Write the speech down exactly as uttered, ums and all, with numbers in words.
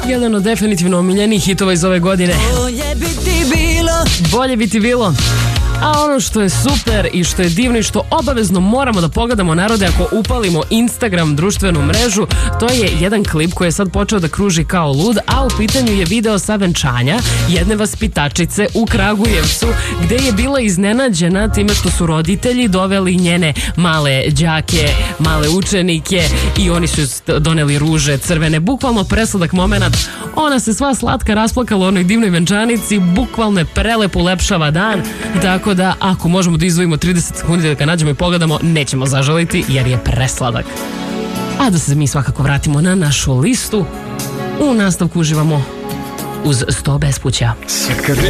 Jedan od definitivno omiljenih hitova iz ove godine. Bolje bi ti bilo. Bolje bi ti bilo. A ono što je super i što je divno i što obavezno moramo da pogledamo, narode, ako upalimo Instagram, društvenu mrežu, to je jedan klip koji je sad počeo da kruži kao lud, a u pitanju je video sa venčanja jedne vaspitačice u Kragujevcu, gde je bila iznenađena time što su roditelji doveli njene male đake, male učenike i oni su doneli ruže crvene, bukvalno presladak moment. Ona se sva slatka rasplakala u onoj divnoj venčanici, bukvalno je prelep, ulepšava dan, tako da ako možemo da izdvojimo trideset sekundi da ga nađemo i pogledamo, nećemo zažaliti jer je presladak. A da se mi svakako vratimo na našu listu, u nastavku uživamo uz sto bespuća.